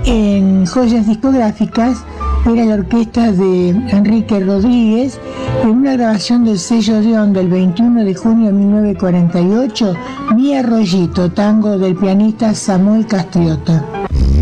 en joyas discográficas era la orquesta de Enrique Rodríguez en una grabación del sello Odeón del 21 de junio de 1948, Mi Arroyito, tango del pianista Samuel Castriota.